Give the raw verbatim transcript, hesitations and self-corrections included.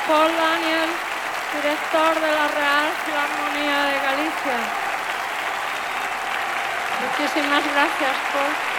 Paul Daniel, director de la Real Filarmonía de Galicia. Muchísimas gracias, Paul.